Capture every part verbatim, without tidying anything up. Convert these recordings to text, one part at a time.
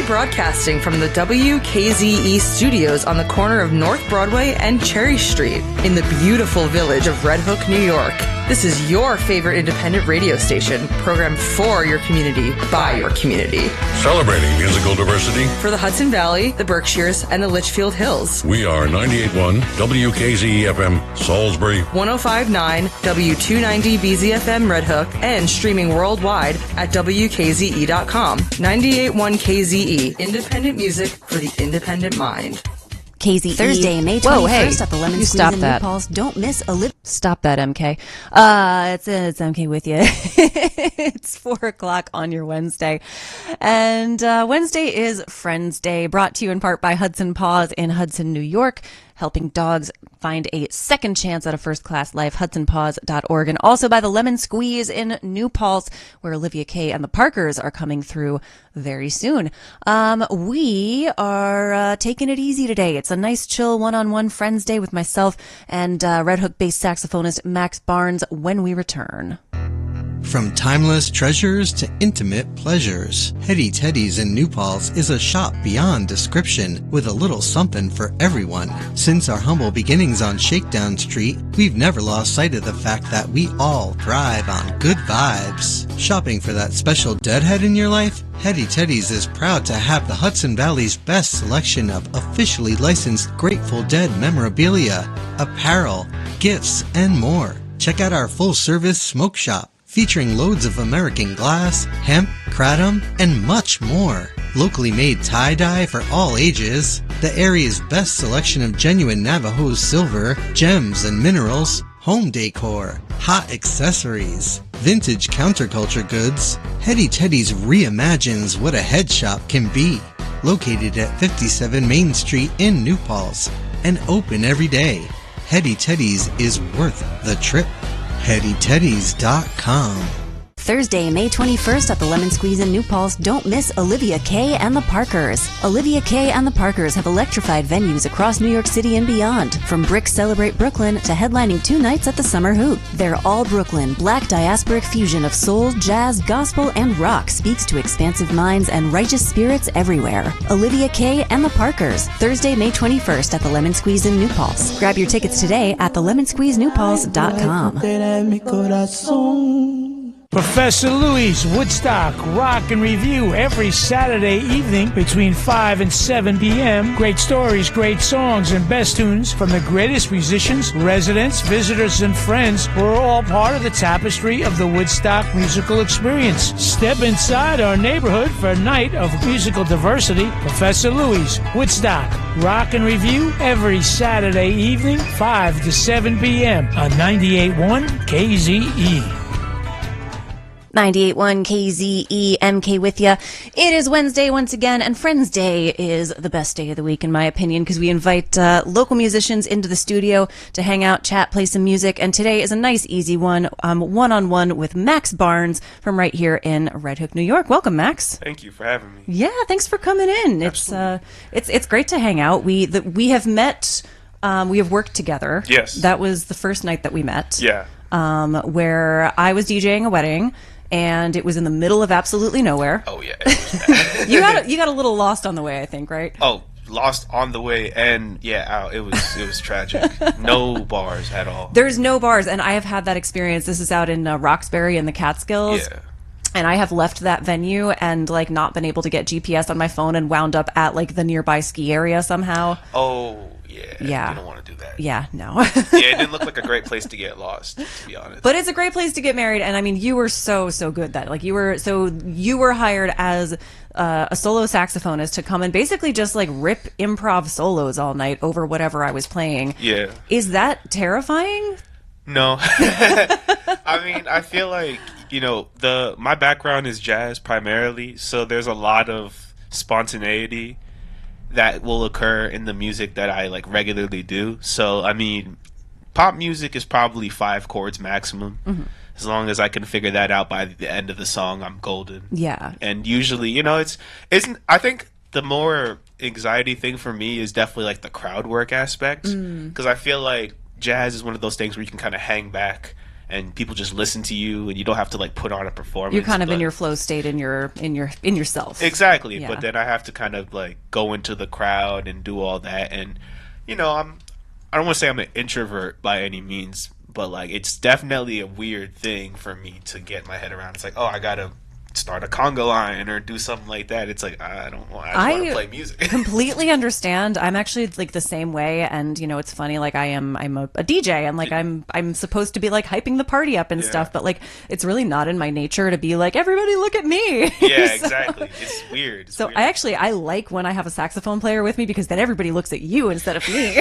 broadcasting from the W K Z E studios on the corner of North Broadway and Cherry Street in the beautiful village of Red Hook, New York. This is your favorite independent radio station, programmed for your community, by your community. Celebrating musical diversity for the Hudson Valley, the Berkshires, and the Litchfield Hills. We are ninety-eight point one W K Z E F M, Salisbury, one oh five point nine W two ninety B Z F M Red Hook, and streaming worldwide at W K Z E dot com. ninety-eight point one K Z E, independent music for the independent mind. K Z E. Thursday, May twenty-first at the Lemon You Squeeze stop in that. New Paltz. Don't miss a little. Stop that, M K. Uh, it's, it's M K with you. It's four o'clock on your Wednesday. And uh, Wednesday is Friends Day, brought to you in part by Hudson Paws in Hudson, New York, helping dogs find a second chance at a first-class life, hudson paws dot org, and also by the Lemon Squeeze in New Paltz, where Olivia Kay and the Parkers are coming through very soon. Um, we are uh, taking it easy today. It's a nice, chill, one-on-one Friends Day with myself and uh, Red Hook-based saxophonist Max Barnes when we return. From timeless treasures to intimate pleasures, Hetty Teddy's in New Paltz is a shop beyond description with a little something for everyone. Since our humble beginnings on Shakedown Street, we've never lost sight of the fact that we all thrive on good vibes. Shopping for that special deadhead in your life? Hetty Teddy's is proud to have the Hudson Valley's best selection of officially licensed Grateful Dead memorabilia, apparel, gifts, and more. Check out our full-service smoke shop, featuring loads of American glass, hemp, kratom, and much more. Locally made tie-dye for all ages, the area's best selection of genuine Navajo silver, gems and minerals, home decor, hot accessories, vintage counterculture goods. Hetty Teddy's reimagines what a head shop can be. Located at fifty-seven Main Street in New Paltz and open every day. Hetty Teddy's is worth the trip. hetty teddies dot com. Thursday, May twenty-first at the Lemon Squeeze in New Paltz. Don't miss Olivia Kay and the Parkers. Olivia Kay and the Parkers have electrified venues across New York City and beyond, from Brick Celebrate Brooklyn to headlining two nights at the Summer Hoot. Their all-Brooklyn, black diasporic fusion of soul, jazz, gospel, and rock speaks to expansive minds and righteous spirits everywhere. Olivia Kay and the Parkers, Thursday, May twenty-first at the Lemon Squeeze in New Paltz. Grab your tickets today at the lemon squeeze new paltz dot com. Professor Louie's Woodstock Rock and Review every Saturday evening between five and seven p.m. Great stories, great songs, and best tunes from the greatest musicians, residents, visitors, and friends who are all part of the tapestry of the Woodstock musical experience. Step inside our neighborhood for a night of musical diversity. Professor Louie's Woodstock Rock and Review every Saturday evening, five to seven p.m. on ninety-eight point one K Z E. ninety-eight point one K Z E, M K with ya. It is Wednesday once again, and Friends Day is the best day of the week in my opinion, because we invite uh, local musicians into the studio to hang out, chat, play some music, and today is a nice easy one, um, one-on-one with Max Barnes from right here in Red Hook, New York. Welcome, Max. Thank you for having me. Yeah, thanks for coming in. Absolutely. It's uh, it's it's great to hang out. We the, we have met, um, we have worked together. Yes. That was the first night that we met. Yeah. Um, where I was DJing a wedding. And it was in the middle of absolutely nowhere. Oh yeah, it was bad. you got a, you got a little lost on the way, I think, right? Oh, lost on the way, and yeah, ow, it was it was tragic. No bars at all. There's no bars, and I have had that experience. This is out in uh, Roxbury in the Catskills. Yeah. And I have left that venue and like not been able to get G P S on my phone and wound up at like the nearby ski area somehow. Oh yeah. Yeah. You don't want to do that. Yeah, no. Yeah, it didn't look like a great place to get lost, to be honest. But it's a great place to get married, and I mean, you were so so good that like you were so you were hired as uh, a solo saxophonist to come and basically just like rip improv solos all night over whatever I was playing. Yeah. Is that terrifying? No. I mean, I feel like, you know, the my background is jazz primarily, so there's a lot of spontaneity that will occur in the music that I like regularly do. So, I mean, pop music is probably five chords maximum. Mm-hmm. As long as I can figure that out by the end of the song, I'm golden. Yeah. And usually, you know, it's isn't I think the more anxiety thing for me is definitely like the crowd work aspect, because mm. I feel like jazz is one of those things where you can kind of hang back and people just listen to you, and you don't have to like put on a performance. You're kind of but- in your flow state in your in your in yourself. Exactly, Yeah. but then I have to kind of like go into the crowd and do all that, and you know, I'm I don't want to say I'm an introvert by any means, but like it's definitely a weird thing for me to get my head around. It's like, oh, I gotta start a conga line or do something like that. It's like I don't want. I just want I to play music. completely understand. I'm actually like the same way, and you know, it's funny. Like I am, I'm a, a D J, and like I'm, I'm supposed to be like hyping the party up and Yeah. stuff, but like it's really not in my nature to be like, everybody look at me. Yeah, So- exactly. It's weird. It's So weird. I actually I like when I have a saxophone player with me because then everybody looks at you instead of me.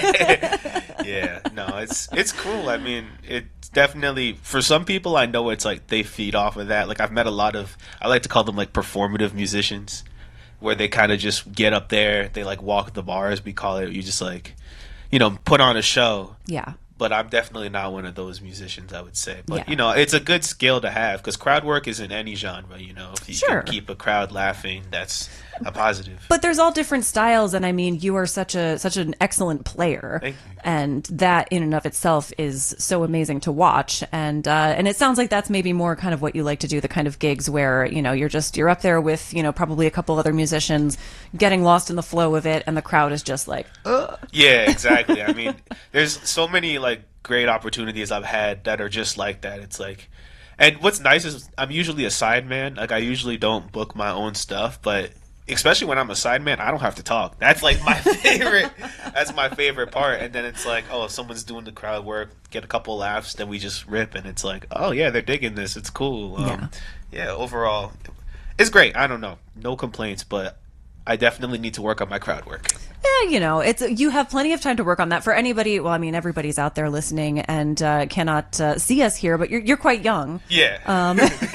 yeah, no, it's it's cool. I mean, it's definitely for some people. I know it's like they feed off of that. Like I've met a lot of, I like to call them like performative musicians, where they kind of just get up there, they like walk the bars, we call it. You just like, you know, put on a show. Yeah. But I'm definitely not one of those musicians, I would say. But Yeah. you know, it's a good skill to have because crowd work is in any genre. You know, if you Sure. can keep a crowd laughing, that's a positive. But there's all different styles, and I mean, you are such a such an excellent player, Thank you. and that in and of itself is so amazing to watch. And uh, and it sounds like that's maybe more kind of what you like to do, the kind of gigs where you know you're just you're up there with you know probably a couple other musicians, getting lost in the flow of it, and the crowd is just like, ugh. Yeah, exactly. I mean, there's so many like great opportunities I've had that are just like that. It's like, and what's nice is I'm usually a sideman. Like I usually don't book my own stuff, but especially when I'm a sideman, I don't have to talk. That's like my favorite. That's my favorite part. And then it's like, oh, if someone's doing the crowd work, get a couple laughs, then we just rip, and it's like, oh yeah, they're digging this. It's cool. Um, yeah. yeah. Overall, it's great. I don't know, no complaints, but I definitely need to work on my crowd work. Yeah, you know, it's you have plenty of time to work on that. For anybody, well, I mean, everybody's out there listening and uh, cannot uh, see us here, but you're you're quite young. Yeah. Um,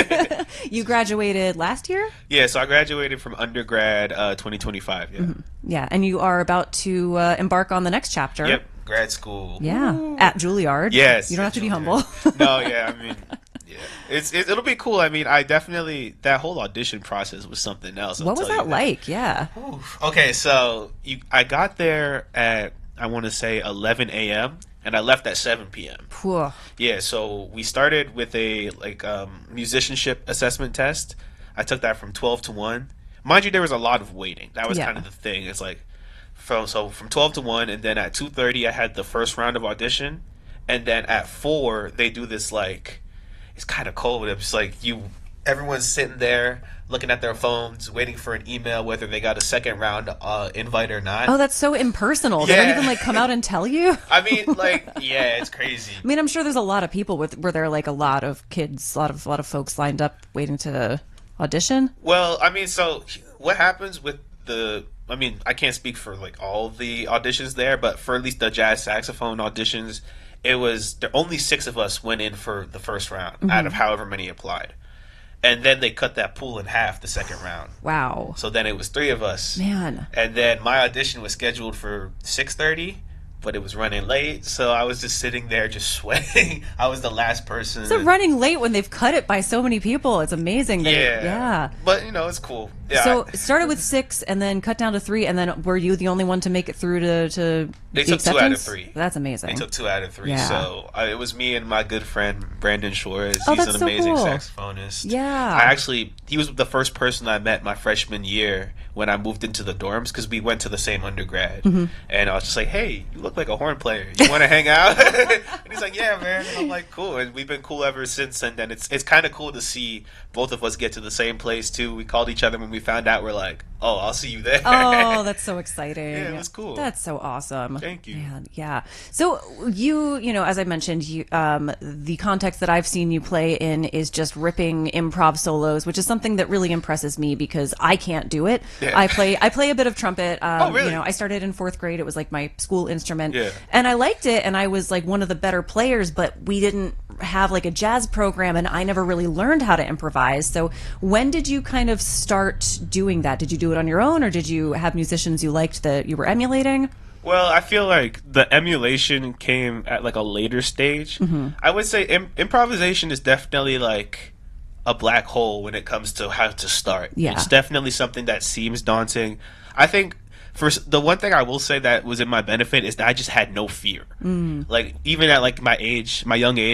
you graduated last year. Yeah, so I graduated from undergrad uh, twenty twenty-five. Yeah. Yeah, and you are about to uh, embark on the next chapter. Yep. Grad school. Yeah, at Juilliard. Yes. You don't have to be Juilliard. humble. No, yeah, I mean, yeah, it's it, it'll be cool. I mean, I definitely that whole audition process was something else. I'll What was tell you that like? Yeah. Okay, so you, I got there at I want to say eleven a.m. and I left at seven p.m. Phew. Yeah, so we started with a like um, musicianship assessment test. I took that from twelve to one. Mind you, there was a lot of waiting. That was Yeah. kind of the thing. It's like from so from twelve to one, and then at two thirty I had the first round of audition, and then at four they do this like it's kind of cold. It's like you everyone's sitting there looking at their phones, waiting for an email whether they got a second round uh, invite or not. Oh, that's so impersonal. They Yeah. don't even like come out and tell you. I mean, like, yeah, it's crazy. I mean, I'm sure there's a lot of people with where there are like a lot of kids, a lot of a lot of folks lined up waiting to audition. Well, I mean, so what happens with the? I mean, I can't speak for like all the auditions there, but for at least the jazz saxophone auditions, it was there. Only six of us went in for the first round Mm-hmm. out of however many applied, and then they cut that pool in half the second round. Wow. So then it was three of us, Man. and then my audition was scheduled for six thirty. But it was running late, so I was just sitting there just sweating. I was the last person. So running late when they've cut it by so many people. It's amazing. That Yeah. It, yeah. But, you know, it's cool. Yeah, So I- it started with six and then cut down to three, and then were you the only one to make it through to, to They the took two out of acceptance? three. That's amazing. They took two out of three. Yeah. So uh, it was me and my good friend Brandon Shores. Oh, He's that's an so amazing cool. saxophonist. Yeah. I actually, he was the first person I met my freshman year when I moved into the dorms because we went to the same undergrad. Mm-hmm. And I was just like, hey, you look like a horn player. You want to hang out? And he's like, yeah, man. And I'm like, cool. And we've been cool ever since. And then it's it's kind of cool to see both of us get to the same place too. We called each other when we found out. We're like, oh, I'll see you there. Oh, that's so exciting. Yeah, it was cool. That's so awesome. Thank you. Man, yeah. So you, you know, as I mentioned, you, um, the context that I've seen you play in is just ripping improv solos, which is something that really impresses me because I can't do it. Yeah. I play, I play a bit of trumpet. Um, Oh, really? You know, I started in fourth grade. It was like my school instrument, Yeah. and I liked it, and I was like one of the better players, but we didn't have like a jazz program, and I never really learned how to improvise. So when did you kind of start doing that? Did you do it on your own, or did you have musicians you liked that you were emulating? Well, I feel like the emulation came at like a later stage. Mm-hmm. I would say Im- improvisation is definitely like a black hole when it comes to how to start. Yeah. It's definitely something that seems daunting. I think for s- the one thing I will say that was in my benefit is that I just had no fear. Mm. Like even at like my age, my young age,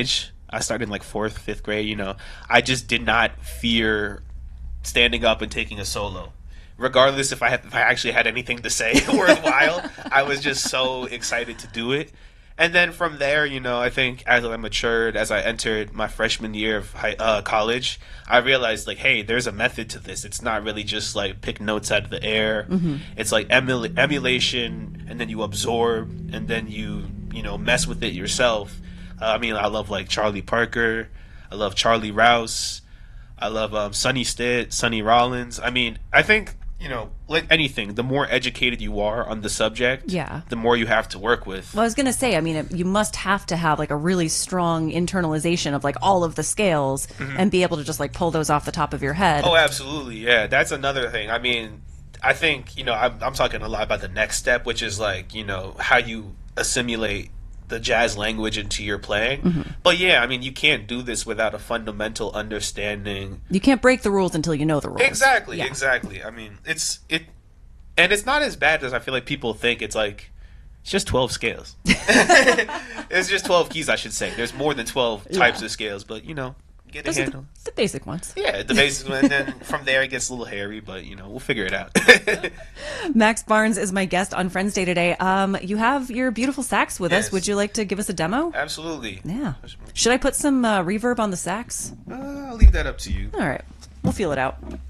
I started in like fourth, fifth grade. You know, I just did not fear standing up and taking a solo, regardless if I had, if I actually had anything to say worthwhile. I was just so excited to do it. And then from there, you know, I think as I matured, as I entered my freshman year of high, uh, college, I realized, like, hey, there's a method to this. It's not really just, like, pick notes out of the air. Mm-hmm. It's, like, emula- emulation, and then you absorb, and then you, you know, mess with it yourself. Uh, I mean, I love, like, Charlie Parker. I love Charlie Rouse. I love um, Sonny Stitt, Sonny Rollins. I mean, I think... You know, like anything, the more educated you are on the subject, yeah. the more you have to work with. Well, I was going to say, I mean, you must have to have like a really strong internalization of like all of the scales mm-hmm. and be able to just like pull those off the top of your head. Oh, absolutely. Yeah, that's another thing. I mean, I think, you know, I'm, I'm talking a lot about the next step, which is like, you know, how you assimilate the jazz language into your playing. Mm-hmm. But yeah, I mean, you can't do this without a fundamental understanding. You can't break the rules until you know the rules. Exactly, yeah. exactly. I mean, it's it, and it's not as bad as I feel like people think. It's like it's just twelve scales. It's just twelve keys, I should say. There's more than twelve yeah. types of scales, but you know, get a Those handle. The, the basic ones. Yeah, the basic one. And then from there it gets a little hairy, but you know, we'll figure it out. Max Barnes is my guest on Friends Day today. Um, you have your beautiful sax with yes. us. Would you like to give us a demo? Absolutely. Yeah. Should I put some uh, reverb on the sax? Uh, I'll leave that up to you. All right. We'll feel it out.